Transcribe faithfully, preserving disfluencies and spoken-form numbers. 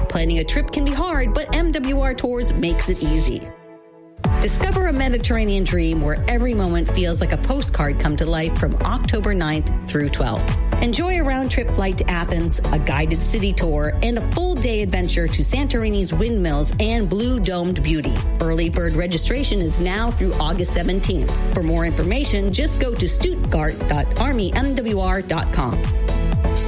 Planning a trip can be hard, but M W R Tours makes it easy. Discover a Mediterranean dream where every moment feels like a postcard come to life from October ninth through twelfth. Enjoy a round-trip flight to Athens, a guided city tour, and a full-day adventure to Santorini's windmills and blue-domed beauty. Early bird registration is now through August seventeenth. For more information, just go to stuttgart dot army m w r dot com.